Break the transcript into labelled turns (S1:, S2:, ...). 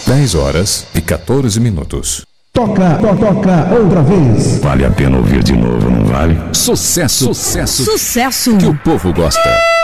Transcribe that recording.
S1: 10h14.
S2: Toca outra vez.
S3: Vale a pena ouvir de novo, não vale?
S1: Sucesso
S4: Sucesso
S1: que o povo gosta.